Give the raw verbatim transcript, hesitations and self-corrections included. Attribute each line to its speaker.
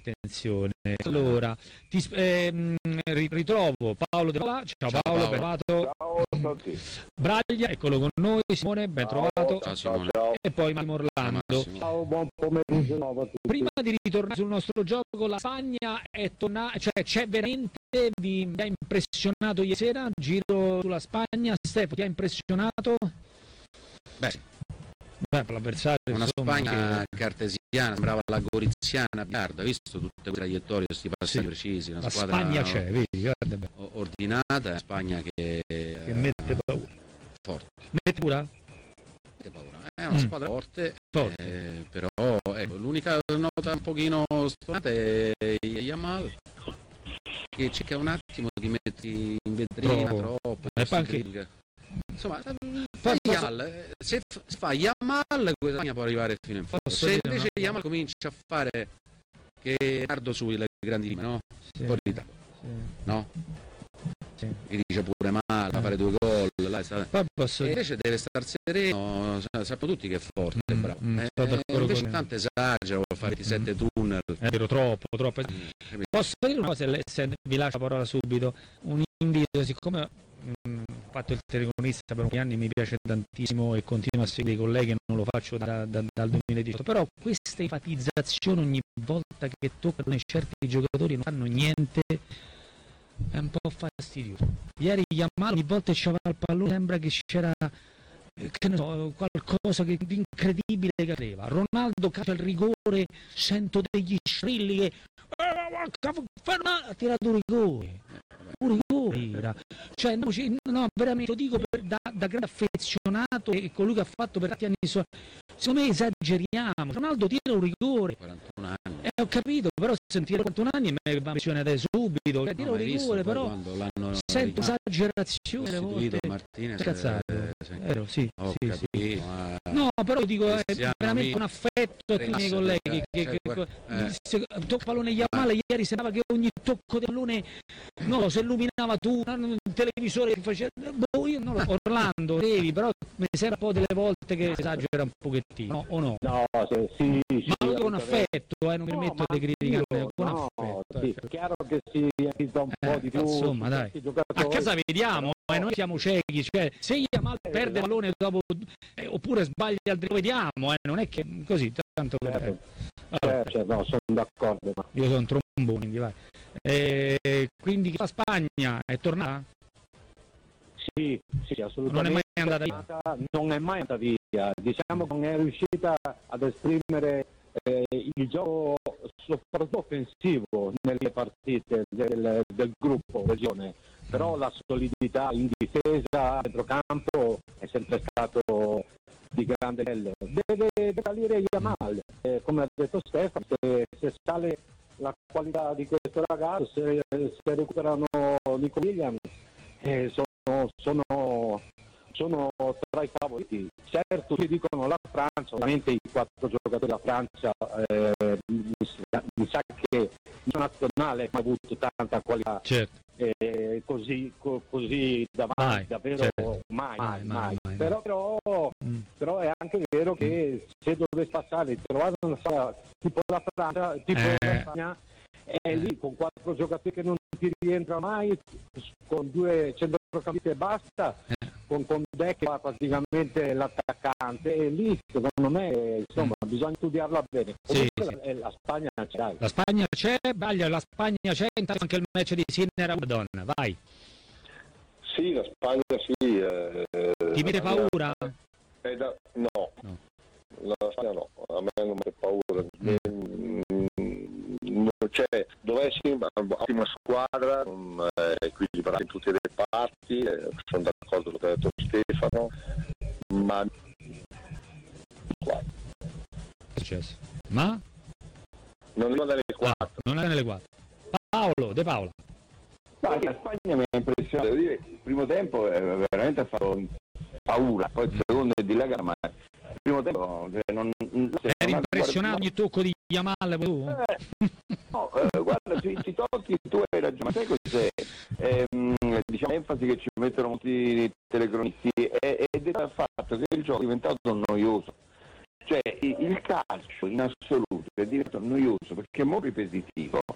Speaker 1: attenzione. Allora, ti, ehm, ritrovo Paolo De Paola. Ciao, ciao Paolo, ben trovato.
Speaker 2: Ciao a tutti.
Speaker 1: Braglia, eccolo con noi. Simone, ben
Speaker 2: Ciao,
Speaker 1: trovato.
Speaker 2: ciao, Simone. Ciao.
Speaker 1: E poi Massimo Orlando.
Speaker 2: Ciao, buon pomeriggio nuovo a tutti.
Speaker 1: Prima di ritornare sul nostro gioco, la Spagna è tornata, cioè c'è veramente, vi, vi ha impressionato ieri sera? Giro sulla Spagna, Stefano, ti ha impressionato?
Speaker 3: Beh,
Speaker 1: Beh, per l'avversario,
Speaker 3: una
Speaker 1: insomma,
Speaker 3: Spagna
Speaker 1: che...
Speaker 3: cartesiana, sembrava la goriziana Biardo, hai visto tutte queste traiettorie, questi passaggi sì, precisi, una
Speaker 1: la
Speaker 3: squadra
Speaker 1: Spagna c'è, vedi, guarda,
Speaker 3: ordinata, una Spagna che,
Speaker 1: che mette paura.
Speaker 3: Forte.
Speaker 1: Mette paura?
Speaker 3: Mette paura. È una mm. squadra forte, forte. Eh, però ecco, l'unica nota un pochino stonata è Yamal, che cerca un attimo di metterti in vetrina troppo, troppo
Speaker 1: e poi anche...
Speaker 3: insomma, fa Yamal, se fa Yamal questa Spagna può arrivare fino in fondo. Se invece no? Yamal comincia a fare che Nardo sulle grandi linee, no?
Speaker 1: Sì.
Speaker 3: Un po' di sì. No?
Speaker 1: Sì.
Speaker 3: Mi dice pure male, fa fare due gol, là, sta...
Speaker 1: posso...
Speaker 3: e invece deve star sereno, sappiamo tutti che è forte, mm, bravo.
Speaker 1: Mm,
Speaker 3: eh, invece con... tante esagera, vuol fare ventisette mm. tunnel.
Speaker 1: È vero, troppo, troppo. Mm. Posso dire una cosa, se vi lascio la parola subito, un invito, siccome mh, ho fatto il telecronista per alcuni anni, mi piace tantissimo e continuo a seguire i colleghi, non lo faccio da, da, dal duemiladiciotto, però queste enfatizzazioni ogni volta che toccano certi giocatori non fanno niente, è un po' fastidioso. Ieri Yamal ogni volta che c'aveva il pallone sembra che c'era, che ne so, qualcosa che, di incredibile che aveva. Ronaldo calcia il rigore, sento degli strilli che ha tirato un rigore, un rigore, cioè no, no, veramente lo dico per, da, da grande affezionato e colui che ha fatto per tanti anni suoi. Secondo me esageriamo, Ronaldo tira un rigore,
Speaker 3: quarantuno anni.
Speaker 1: Eh, ho capito, però sentire quarantuno anni mi va a subito, no, tira un rigore, però sento esagerazione le volte.
Speaker 3: Martinez,
Speaker 1: cazzato,
Speaker 3: eh, sì.
Speaker 1: Vero, sì,
Speaker 3: oh,
Speaker 1: sì,
Speaker 3: capito,
Speaker 1: sì.
Speaker 3: Ma...
Speaker 1: No, però dico, è veramente
Speaker 3: mi...
Speaker 1: un affetto a tutti i miei colleghi, che, che, che eh. se, tocca pallone Yamal, ieri sembrava che ogni tocco di pallone, no, si illuminava tu, un televisore che faceva, boh, io non lo, Orlando, devi, però mi sembra un po' delle volte che esagera un pochettino, no, o no?
Speaker 2: No, sì, sì,
Speaker 1: ma lo dico con affetto, eh, non mi
Speaker 2: no,
Speaker 1: permetto di criticare, con
Speaker 2: no,
Speaker 1: affetto.
Speaker 2: Sì, è chiaro che si realizza un
Speaker 1: eh,
Speaker 2: po' di più.
Speaker 1: Insomma, dai, a casa vediamo, e eh, noi siamo ciechi, cioè se Yamal eh, perde il pallone dopo, eh, oppure sbaglia al lo vediamo, eh, non è che così, tanto per...
Speaker 2: Certo,
Speaker 1: allora,
Speaker 2: certo, no, sono d'accordo. Ma...
Speaker 1: Io sono un trombone, quindi vai. Eh, quindi la Spagna è tornata?
Speaker 2: Sì, sì, assolutamente.
Speaker 1: Non è mai andata via?
Speaker 2: Non è mai andata via, diciamo che non è riuscita ad esprimere eh, il gioco soprattutto offensivo nelle partite del, del gruppo regione, però la solidità in difesa, a centrocampo è sempre stato di grande livello. Deve, deve salire Yamal, eh, come ha detto Stefano, se, se sale la qualità di questo ragazzo, se, se recuperano Nico Williams, eh, sono, sono, sono tra i favoriti. Certo, ci dicono la Francia, ovviamente i quattro giocatori della Francia, eh, mi, sa, mi sa che il nazionale ha avuto tanta qualità,
Speaker 1: certo.
Speaker 2: eh, così, co, così davanti,
Speaker 1: mai,
Speaker 2: davvero
Speaker 1: certo.
Speaker 2: mai,
Speaker 1: mai, mai,
Speaker 2: mai.
Speaker 1: mai
Speaker 2: Però, però, mm. però è anche vero che mm. se dovesse passare, trovare una sala tipo la Francia, tipo
Speaker 1: eh.
Speaker 2: la Spagna, è lì con quattro giocatori che non ti rientra mai, con due centrocampisti e basta, eh. con, con De che fa praticamente l'attaccante, e lì secondo me insomma mm. bisogna studiarla bene.
Speaker 1: Sì,
Speaker 2: la,
Speaker 1: sì.
Speaker 2: la Spagna c'è.
Speaker 1: La Spagna c'è, Baglia, la Spagna c'è, intanto anche il match di Sinner a Donna, vai.
Speaker 4: Sì, la Spagna sì. Eh,
Speaker 1: Ti mette paura?
Speaker 4: È da, no. no, la Spagna no, a me non mette paura. Mm. Cioè, dovessi ottima squadra, um, eh, equilibrata in tutte le parti, eh, sono d'accordo con quello che ha detto Stefano, ma
Speaker 1: successo? Ma?
Speaker 4: non è nelle quattro.
Speaker 1: Ah, non è nelle quattro. Paolo, De Paola.
Speaker 5: Ma la Spagna mi ha impressionato, devo dire, il primo tempo eh, veramente ha fatto paura, poi il secondo è dilagare, ma il primo tempo cioè, non, non
Speaker 1: eri impressionato ogni tocco di Yamal tu?
Speaker 5: Eh, no, eh, guarda, sui, sui tocchi tu hai ragione, ma sai cos'è? Eh, diciamo l'enfasi che ci mettono molti telecronisti è, è data dal fatto che il gioco è diventato noioso. Cioè il calcio in assoluto è diventato noioso perché è molto ripetitivo,